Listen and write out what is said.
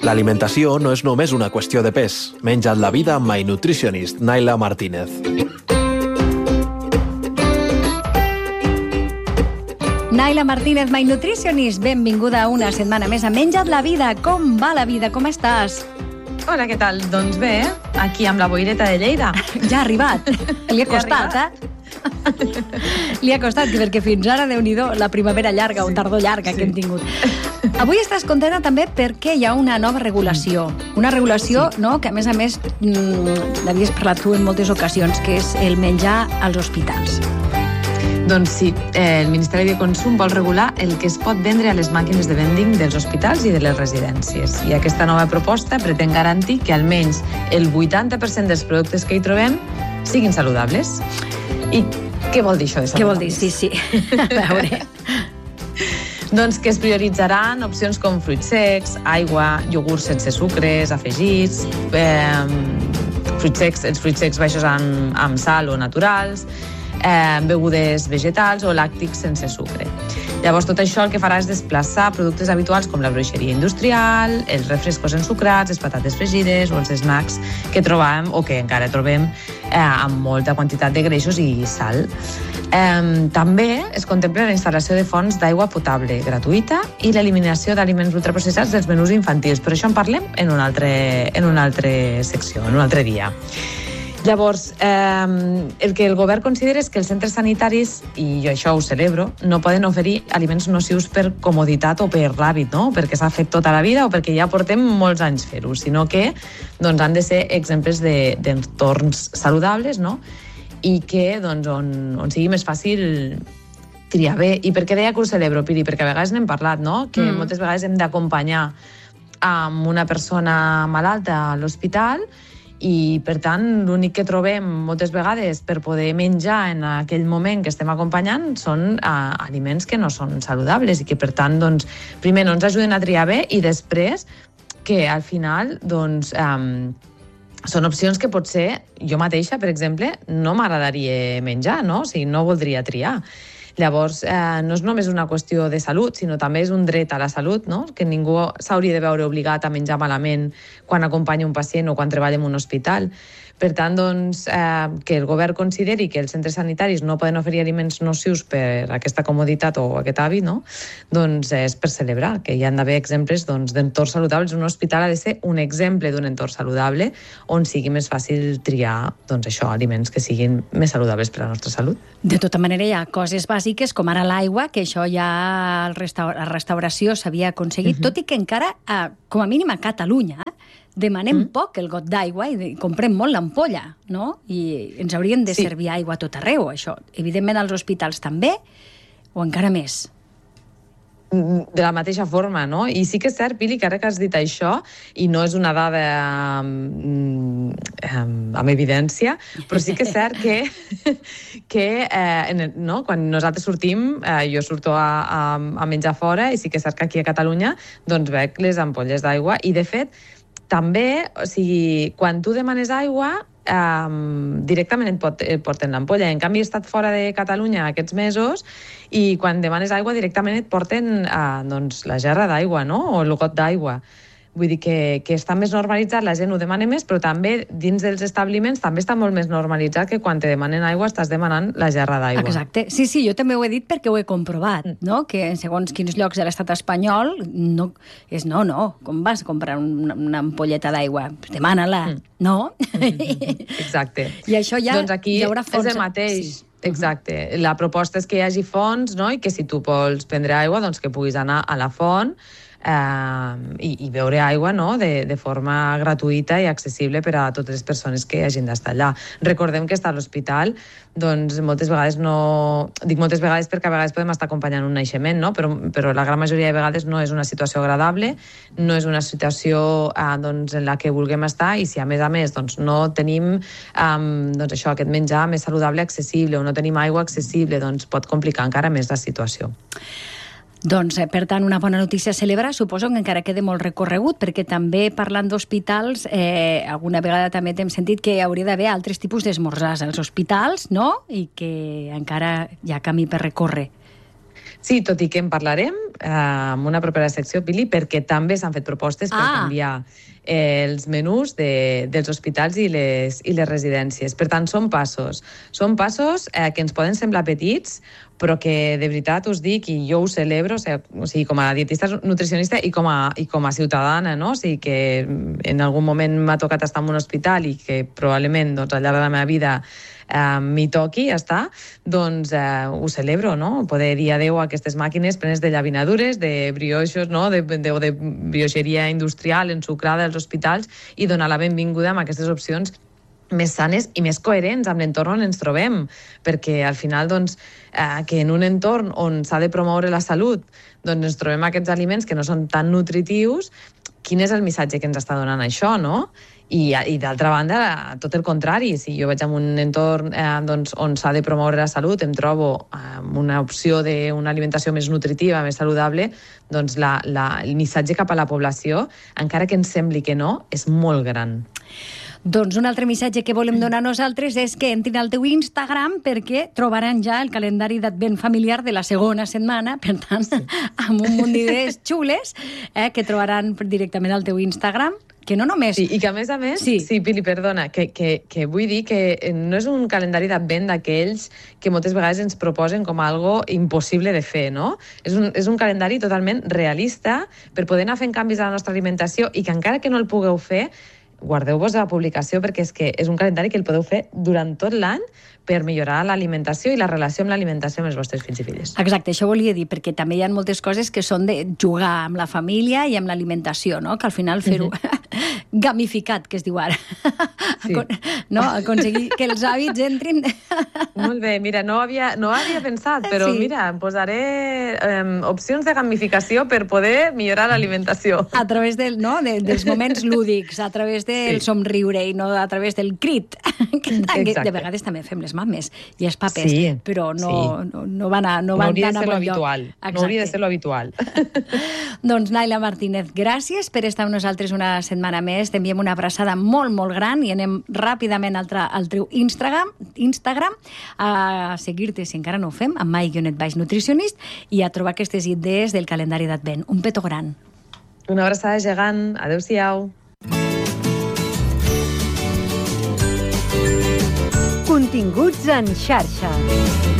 L'alimentació no és només una qüestió de pes. Menja't la vida amb My Nutritionist, Naila Martínez. Naila Martínez, My Nutritionist, benvinguda una setmana més a Menja't la vida. Com va la vida? Com estàs? Hola, què tal? Doncs bé, aquí amb la boireta de Lleida. Ja ha arribat. Li ha costat, Li ha costat, perquè fins ara, Déu-n'hi-do, la primavera llarga o tardor llarga que hem tingut. Avui estàs contenta també perquè hi ha una nova regulació. Una regulació, no?, que a més, n'havies parlat tu en moltes ocasions, que és el menjar als hospitals. Doncs sí, el Ministeri de Consum vol regular el que es pot vendre a les màquines de vending dels hospitals i de les residències. I aquesta nova proposta pretén garantir que almenys el 80% dels productes que hi trobem siguin saludables. I què vol dir això de saludables? Què vol dir? Sí. A veure. Doncs que es prioritzaran opcions com fruits secs, aigua, iogurts sense sucres, afegits, els fruits secs baixos amb sal o naturals, begudes vegetals o làctics sense sucre. Llavors, tot això el que farà és desplaçar productes habituals com la bruixeria industrial, els refrescos ensucrats, les patates fregides o els snacks que trobàvem o que encara trobem amb molta quantitat de greixos i sal. També es contempla la instal·lació de fonts d'aigua potable gratuïta i l'eliminació d'aliments ultraprocessats dels menús infantils. Però això en parlem en una altra secció, en un altre dia. Llavors, el que el govern considera és que els centres sanitaris, i jo això ho celebro, no poden oferir aliments nocius per comoditat o per l'hàbit, no?, perquè s'ha fet tota la vida o perquè ja portem molts anys fer-ho, sinó que doncs, han de ser exemples d'entorns saludables, no?, i que doncs, on sigui més fàcil triar bé. I per què deia que ho celebro, Piri? Perquè a vegades n'hem parlat, no?, que moltes vegades hem d'acompanyar amb una persona malalta a l'hospital i, per tant, l'únic que trobem moltes vegades per poder menjar en aquell moment que estem acompanyant són aliments que no són saludables i que, per tant, doncs, primer no ens ajuden a triar bé i després que, al final, doncs, són opcions que potser jo mateixa, per exemple, no m'agradaria menjar, no? O sigui, no voldria triar. Llavors, no és només una qüestió de salut, sinó també és un dret a la salut, no?, que ningú s'hauria de veure obligat a menjar malament quan acompanya un pacient o quan treballa en un hospital. Per tant, doncs, que el govern consideri que els centres sanitaris no poden oferir aliments nocius per aquesta comoditat o aquest hàbit, no?, doncs és per celebrar que hi ha d'haver exemples d'entorns saludables. Un hospital ha de ser un exemple d'un entorn saludable on sigui més fàcil triar, doncs això, aliments que siguin més saludables per a la nostra salut. De tota manera, hi ha coses bàsiques, com ara l'aigua, que això ja a la restauració s'havia aconseguit, tot i que encara, com a mínim a Catalunya, demanem poc el got d'aigua i comprem molt l'ampolla, no? I ens haurien de servir aigua a tot arreu, això. Evidentment als hospitals també, o encara més? De la mateixa forma, no? I sí que és cert, Pili, que ara que has dit això, i no és una dada amb evidència, però sí que és cert que no? Quan nosaltres sortim, jo surto a menjar fora, i sí que és cert que aquí a Catalunya doncs veig les ampolles d'aigua, i de fet també, o sigui, quan tu demanes aigua, directament et porten l'ampolla. En canvi, he estat fora de Catalunya aquests mesos i quan demanes aigua directament et porten doncs, la gerra d'aigua, no?, o el got d'aigua. Vull dir que està més normalitzat, la gent ho demana més, però també dins dels establiments també està molt més normalitzat que quan te demanen aigua estàs demanant la gerra d'aigua. Exacte. Sí, jo també ho he dit perquè ho he comprovat, no?, que en segons quins llocs de l'estat espanyol no, com vas a comprar una ampolleta d'aigua? Demana-la, no? Exacte. I això ja doncs aquí hi haurà fons. És el mateix. Sí. Exacte. La proposta és que hi hagi fonts, no?, i que si tu vols prendre aigua, doncs que puguis anar a la font i beure aigua, no?, de forma gratuïta i accessible per a totes les persones que hagin d'estar allà. Recordem que estar a l'hospital, doncs moltes vegades no... Dic moltes vegades perquè a vegades podem estar acompanyant un naixement, no?, però la gran majoria de vegades no és una situació agradable, no és una situació doncs, en la que vulguem estar, i si a més doncs, no tenim doncs, això, aquest menjar més saludable accessible o no tenim aigua accessible, doncs pot complicar encara més la situació. Doncs, per tant, una bona notícia a celebrar. Suposo que encara queda molt recorregut, perquè també, parlant d'hospitals, alguna vegada també t'hem sentit que hauria d'haver altres tipus d'esmorzars als hospitals, no?, i que encara hi ha camí per recórrer. Sí, tot i que en parlarem en una propera secció, Pili, perquè també s'han fet propostes per canviar els menús dels hospitals i les residències. Per tant, són passos. Són passos que ens poden semblar petits, però que de veritat us dic, i jo ho celebro, o sigui, com a dietista nutricionista i com a ciutadana, no? O sigui, que en algun moment m'ha tocat estar en un hospital i que probablement al llarg de la meva vida m'hi toqui estar, doncs ho celebro, no? Poder dir adeu a aquestes màquines plenes de llavinadures, de brioixos, no? de brioixeria industrial ensucrada als hospitals i donar la benvinguda amb aquestes opcions més sanes i més coherents amb l'entorn on ens trobem, perquè al final doncs, que en un entorn on s'ha de promoure la salut doncs ens trobem aquests aliments que no són tan nutritius, quin és el missatge que ens està donant això, no? I d'altra banda, tot el contrari, si jo vaig a un entorn doncs, on s'ha de promoure la salut, em trobo una opció d'una alimentació més nutritiva, més saludable, doncs el missatge cap a la població, encara que ens sembli que no, és molt gran. Doncs un altre missatge que volem donar nosaltres és que entrin al teu Instagram perquè trobaran ja el calendari d'advent familiar de la segona setmana, per tant, amb un munt d'idees xules que trobaran directament al teu Instagram, que no només... Sí, i que a més, sí, Pili, perdona, que vull dir que no és un calendari d'advent d'aquells que moltes vegades ens proposen com algo impossible de fer, no? És un calendari totalment realista per poder anar fent canvis a la nostra alimentació i que encara que no el pugueu fer, guardeu-vos la publicació perquè és un calendari que el podeu fer durant tot l'any per millorar l'alimentació i la relació amb l'alimentació amb els vostres fills i filles. Exacte, això volia dir, perquè també hi ha moltes coses que són de jugar amb la família i amb l'alimentació, no? Que al final fer-ho gamificat, que es diu ara. Sí. No? Aconseguir que els hàbits entrin... Molt bé, mira, no havia pensat, però sí. Mira, em posaré opcions de gamificació per poder millorar l'alimentació. A través dels moments lúdics, a través del somriure i no a través del crit. Que de vegades també fem les mames i els papes, sí, però no van tan a bon lloc. No hauria de ser lo habitual. Doncs Naila Martínez, gràcies per estar amb nosaltres una setmana més. T'enviem una abraçada molt, molt gran i anem ràpidament al teu Instagram a seguir-te, si encara no ho fem, amb my_nutricionist i a trobar aquestes idees del calendari d'advent. Un petó gran. Una abraçada gegant. Adéu-siau. Continguts en xarxa.